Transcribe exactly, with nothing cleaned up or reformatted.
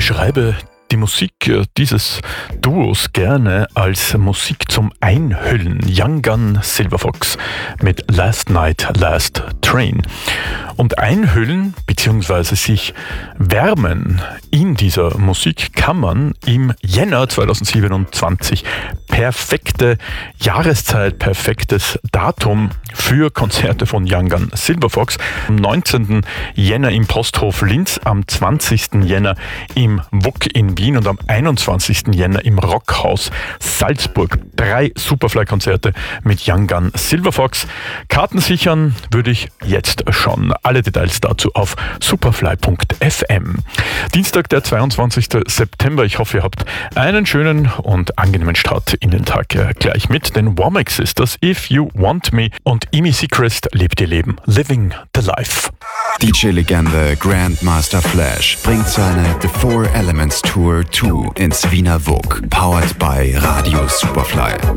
beschreibe die Musik dieses Duos gerne als Musik zum Einhüllen. Young Gun Silverfox mit Last Night, Last Train. Und einhüllen bzw. sich wärmen in dieser Musik kann man im Jänner zweitausendsiebenundzwanzig. Perfekte Jahreszeit, perfektes Datum für Konzerte von Young Gun Silverfox. Am neunzehnten Jänner im Posthof Linz, am zwanzigsten Jänner im W U K in Wien und am einundzwanzigsten Jänner im Rockhaus Salzburg. Drei Superfly-Konzerte mit Young Gun Silverfox. Karten sichern würde ich jetzt schon. Alle Details dazu auf superfly punkt f m. Dienstag, der zweiundzwanzigsten September. Ich hoffe, ihr habt einen schönen und angenehmen Start in den Tag gleich mit den Womack Sisters, If You Want Me, und Amy Seacrest, Lebt ihr Leben, Living the Life. D J-Legende Grandmaster Flash bringt seine The Four Elements Tour zwei ins Wiener W U K, powered by Radio Superfly.